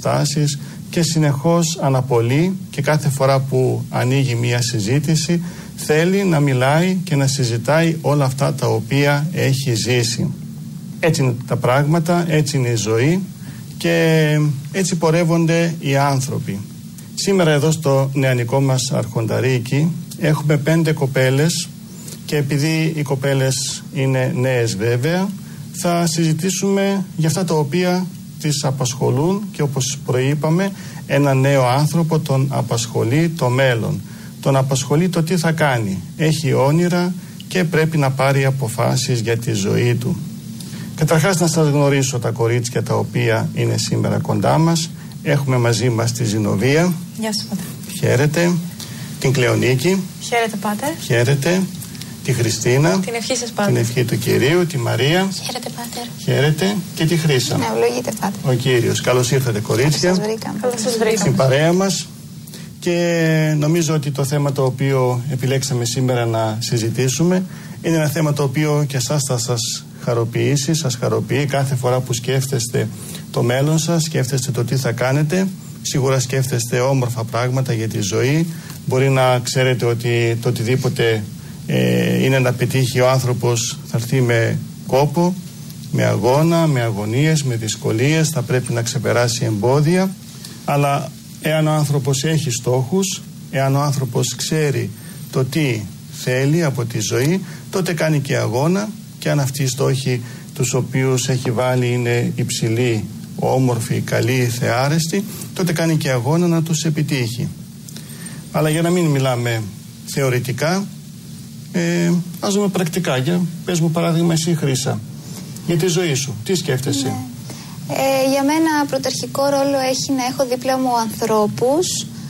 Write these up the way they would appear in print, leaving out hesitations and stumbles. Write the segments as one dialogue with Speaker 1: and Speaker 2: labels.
Speaker 1: στάσεις και συνεχώς αναπολύει και κάθε φορά που ανοίγει μια συζήτηση θέλει να μιλάει και να συζητάει όλα αυτά τα οποία έχει ζήσει. Έτσι είναι τα πράγματα, έτσι είναι η ζωή και έτσι πορεύονται οι άνθρωποι. Σήμερα εδώ στο νεανικό μας αρχονταρίκι έχουμε 5 κοπέλες και επειδή οι κοπέλες είναι νέες βέβαια, θα συζητήσουμε για αυτά τα οποία τις απασχολούν και όπως προείπαμε, ένα νέο άνθρωπο τον απασχολεί το μέλλον. Τον απασχολεί το τι θα κάνει. Έχει όνειρα και πρέπει να πάρει αποφάσεις για τη ζωή του. Καταρχάς να σας γνωρίσω τα κορίτσια τα οποία είναι σήμερα κοντά μας. Έχουμε μαζί μας τη Ζηνοβία.
Speaker 2: Γεια σας, Πάτερ.
Speaker 1: Χαίρετε. Την Κλεονίκη.
Speaker 2: Χαίρετε, Πάτερ.
Speaker 1: Χαίρετε. Τη Χριστίνα.
Speaker 2: Την ευχή σας, Πάτερ.
Speaker 1: Την ευχή του Κυρίου. Τη Μαρία.
Speaker 3: Χαίρετε, Πάτερ.
Speaker 1: Χαίρετε. Και τη Χρύσα.
Speaker 3: Ναι, ευλογείτε, Πάτερ.
Speaker 1: Ο Κύριος. Καλώς ήρθατε, κορίτσια.
Speaker 2: Καλώς σας βρήκαμε.
Speaker 1: Στην παρέα μας. Και νομίζω ότι το θέμα το οποίο επιλέξαμε σήμερα να συζητήσουμε είναι ένα θέμα το οποίο και εσάς θα σας χαροποιήσει, σας χαροποιεί κάθε φορά που σκέφτεστε το μέλλον σας, σκέφτεστε το τι θα κάνετε, σίγουρα σκέφτεστε όμορφα πράγματα για τη ζωή. Μπορεί να ξέρετε ότι το οτιδήποτε είναι να πετύχει ο άνθρωπος θα έρθει με κόπο, με αγώνα, με αγωνίες, με δυσκολίες, θα πρέπει να ξεπεράσει εμπόδια, αλλά εάν ο άνθρωπος έχει στόχους, εάν ο άνθρωπος ξέρει το τι θέλει από τη ζωή, τότε κάνει και αγώνα και αν αυτοί οι στόχοι τους οποίους έχει βάλει είναι υψηλοί, όμορφοι, καλοί, θεάρεστοι, τότε κάνει και αγώνα να τους επιτύχει. Αλλά για να μην μιλάμε θεωρητικά, ας δούμε πρακτικά. Για πες μου παράδειγμα εσύ, Χρύσα, για τη ζωή σου, τι σκέφτεσαι?
Speaker 3: Ναι. Για μένα πρωταρχικό ρόλο έχει να έχω δίπλα μου ανθρώπους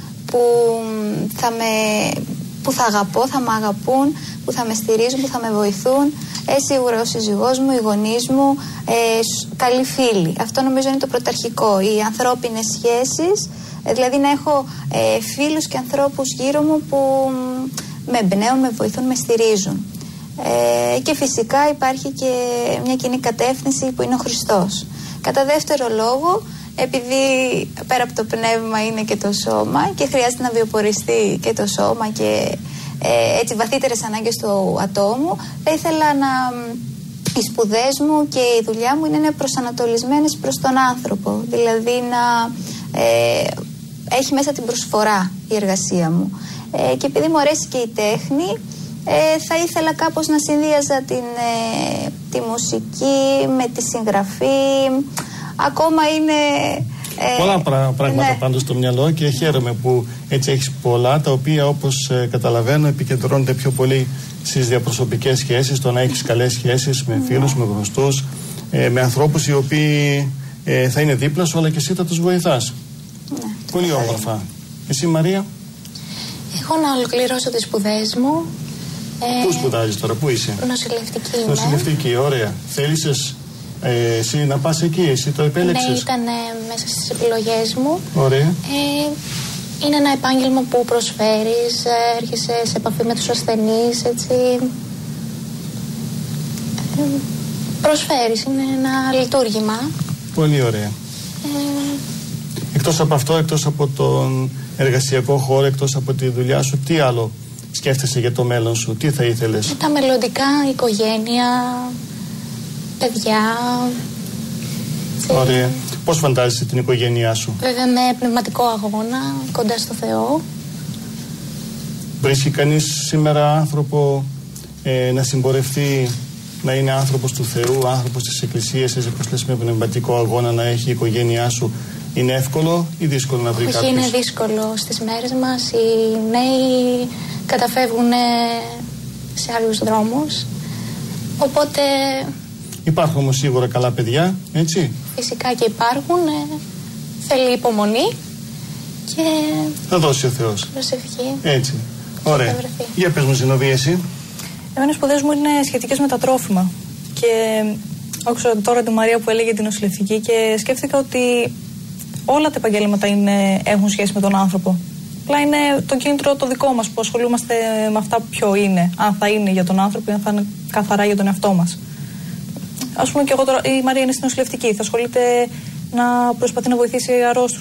Speaker 3: που θα αγαπώ, θα με αγαπούν, που θα με στηρίζουν, που θα με βοηθούν. Σίγουρα ο σύζυγός μου, οι γονείς μου, καλοί φίλοι. Αυτό νομίζω είναι το πρωταρχικό. Οι ανθρώπινες σχέσεις, δηλαδή να έχω φίλους και ανθρώπους γύρω μου που με εμπνέουν, με βοηθούν, με στηρίζουν. Και φυσικά υπάρχει και μια κοινή κατεύθυνση που είναι ο Χριστός. Κατά δεύτερο λόγο, επειδή πέρα από το πνεύμα είναι και το σώμα και χρειάζεται να βιοποριστεί και το σώμα και έτσι βαθύτερες ανάγκες του ατόμου, θα ήθελα οι σπουδές μου και η δουλειά μου είναι προσανατολισμένες προς τον άνθρωπο. Δηλαδή να έχει μέσα την προσφορά η εργασία μου. Και επειδή μου αρέσει και η τέχνη, θα ήθελα κάπως να συνδύαζα τη μουσική με τη συγγραφή. Ακόμα είναι...
Speaker 1: πολλά πράγματα πάντως στο μυαλό και χαίρομαι που έτσι έχεις πολλά τα οποία όπως καταλαβαίνω επικεντρώνονται πιο πολύ στις διαπροσωπικές σχέσεις, το να έχεις καλές σχέσεις με φίλους, με γνωστούς, με ανθρώπους οι οποίοι θα είναι δίπλα σου αλλά και εσύ θα τους βοηθάς. Πολύ όμορφα. Εσύ, Μαρία?
Speaker 2: Εγώ να ολοκληρώσω τις σπουδές μου.
Speaker 1: Πού σπουδάζεις τώρα, πού είσαι?
Speaker 2: Νοσηλευτική είμαι.
Speaker 1: Νοσηλευτική, ωραία. Θέλησες εσύ να πας εκεί, εσύ το επέλεξες?
Speaker 2: Ναι, ήταν μέσα στις επιλογές μου.
Speaker 1: Ωραία.
Speaker 2: Είναι ένα επάγγελμα που προσφέρεις, έρχεσαι σε επαφή με τους ασθενείς, έτσι. Προσφέρεις, είναι ένα λειτουργήμα.
Speaker 1: Πολύ ωραία. Εκτός από αυτό, εκτός από τον εργασιακό χώρο, εκτός από τη δουλειά σου, τι άλλο σκέφτεσαι για το μέλλον σου, τι θα ήθελες?
Speaker 2: Τα μελλοντικά, οικογένεια, παιδιά.
Speaker 1: Ωραία. Πώς φαντάζεσαι την οικογένειά σου?
Speaker 2: Βέβαια με πνευματικό αγώνα, κοντά στο Θεό.
Speaker 1: Βρίσκει κανείς σήμερα άνθρωπο να συμπορευτεί, να είναι άνθρωπος του Θεού, άνθρωπος της Εκκλησίας, έτσι όπως λες, με πνευματικό αγώνα να έχει η οικογένειά σου? Είναι εύκολο ή δύσκολο να βρει κάποιος?
Speaker 2: Όχι, είναι δύσκολο. Στις μέρες μας οι νέοι καταφεύγουν σε άλλους δρόμους. Οπότε...
Speaker 1: Υπάρχουν όμως σίγουρα καλά παιδιά, έτσι?
Speaker 2: Φυσικά και υπάρχουν. Θέλει υπομονή και...
Speaker 1: θα δώσει ο Θεός.
Speaker 2: Προσευχή.
Speaker 1: Έτσι. Ωραία. Για πες μου, Ζηνοβία, εσύ.
Speaker 4: Εμένα οι σπουδές μου είναι σχετικές με τα τρόφιμα. Και άκουσα τώρα τη Μαρία που έλεγε την νοσηλευτική και σκέφτηκα ότι όλα τα επαγγέλματα έχουν σχέση με τον άνθρωπο. Απλά είναι το κίνητρο το δικό μας που ασχολούμαστε με αυτά που ποιο είναι. Αν θα είναι για τον άνθρωπο ή αν θα είναι καθαρά για τον εαυτό μας. Ας πούμε και εγώ τώρα, η Μαρία είναι στην νοσηλευτική. Θα ασχολείται να προσπαθεί να βοηθήσει αρρώστους